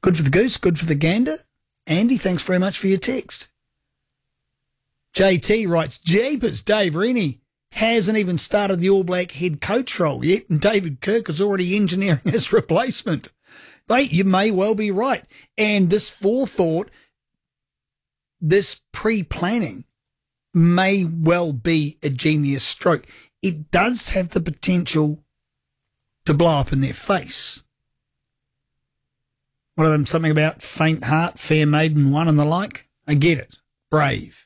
Good for the goose, good for the gander. Andy, thanks very much for your text. JT writes, Jeepers, Dave Rennie hasn't even started the All Black head coach role yet, and David Kirk is already engineering his replacement. Mate, you may well be right. And this forethought, this pre-planning may well be a genius stroke. It does have the potential to blow up in their face. What are them, something about faint heart, fair maiden one and the like? I get it. Brave.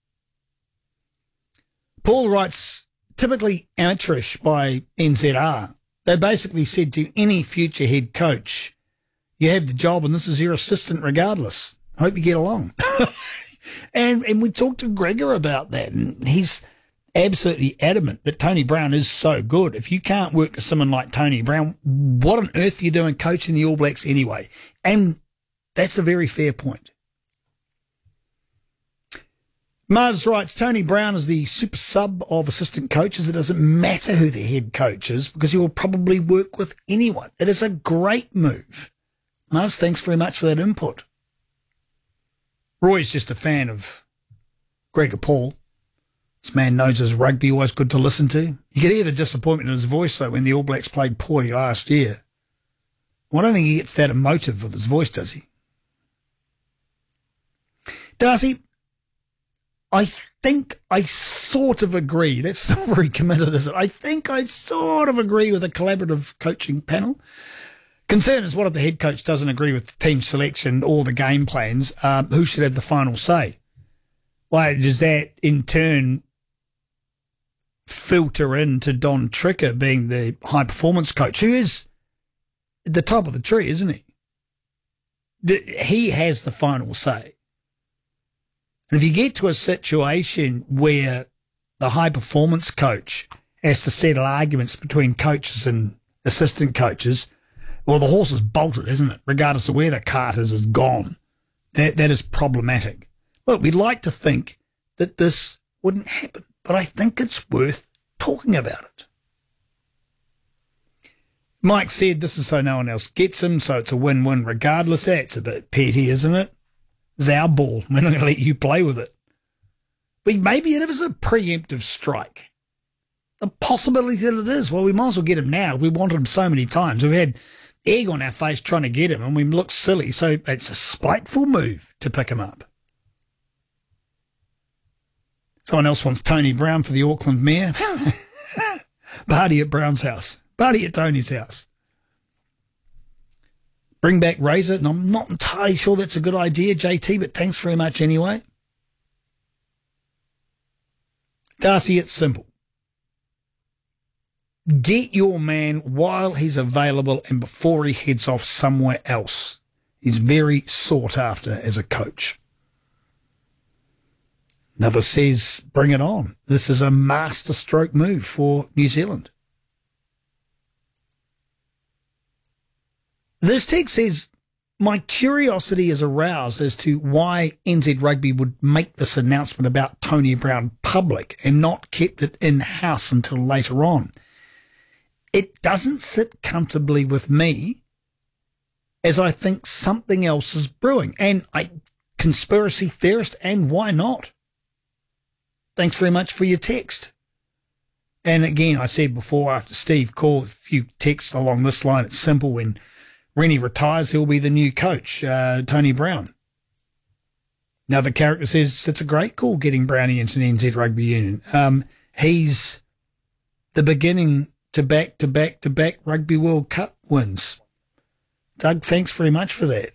Paul writes, typically amateurish by NZR. They basically said to any future head coach, you have the job and this is your assistant regardless. Hope you get along. and we talked to Gregor about that, and he's absolutely adamant that Tony Brown is so good. If you can't work with someone like Tony Brown, what on earth are you doing coaching the All Blacks anyway? And that's a very fair point. Mars writes, Tony Brown is the super sub of assistant coaches. It doesn't matter who the head coach is because he will probably work with anyone. It is a great move. Mars, thanks very much for that input. Roy's just a fan of Gregor Paul. This man knows his rugby, always good to listen to. You could hear the disappointment in his voice, though, when the All Blacks played poorly last year. Well, I don't think he gets that emotive with his voice, does he? Darcy, I think I sort of agree. That's not very committed, is it? I think I sort of agree with a collaborative coaching panel. Concern is, what if the head coach doesn't agree with the team selection or the game plans? Who should have the final say? Well, does that in turn filter into Don Tricker being the high performance coach, who is at the top of the tree, isn't he? He has the final say. And if you get to a situation where the high performance coach has to settle arguments between coaches and assistant coaches, well, the horse is bolted, isn't it? Regardless of where the cart is gone. That is problematic. Look, we'd like to think that this wouldn't happen, but I think it's worth talking about it. Mike said this is so no one else gets him, so it's a win-win regardless. That's a bit petty, isn't it? It's our ball. We're not going to let you play with it. But maybe it is a preemptive strike. The possibility that it is. Well, we might as well get him now. We wanted him so many times. We've had egg on our face trying to get him, and we look silly. So it's a spiteful move to pick him up. Someone else wants Tony Brown for the Auckland mayor. Party at Brown's house. Party at Tony's house. Bring back Razor, and I'm not entirely sure that's a good idea, JT, but thanks very much anyway. Darcy, it's simple. Get your man while he's available and before he heads off somewhere else. He's very sought after as a coach. Another says, bring it on. This is a masterstroke move for New Zealand. This text says, my curiosity is aroused as to why NZ Rugby would make this announcement about Tony Brown public and not kept it in-house until later on. It doesn't sit comfortably with me, as I think something else is brewing. And conspiracy theorist, and why not? Thanks very much for your text. And again, I said before, after Steve called, a few texts along this line, it's simple. When Rennie retires, he'll be the new coach, Tony Brown. Another character says it's a great call getting Brownie into the NZ Rugby Union. He's the beginning to back Rugby World Cup wins. Doug, thanks very much for that.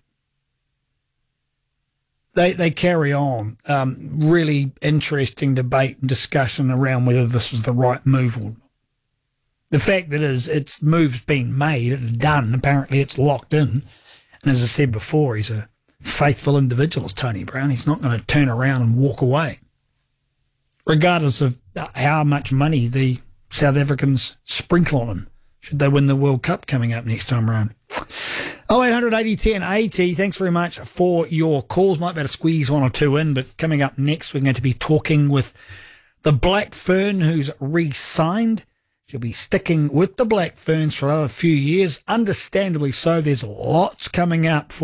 They carry on. Really interesting debate and discussion around whether this was the right move or not. The fact that its move's been made, it's done, apparently it's locked in. And as I said before, he's a faithful individual, Tony Brown. He's not going to turn around and walk away, regardless of how much money the South Africans sprinkle on him should they win the World Cup coming up next time around. 0800 80 10 80. Thanks very much for your calls. Might be able to squeeze one or two in, but coming up next, we're going to be talking with the Black Fern, who's re-signed. She'll be sticking with the Black Ferns for another few years. Understandably so. There's lots coming out for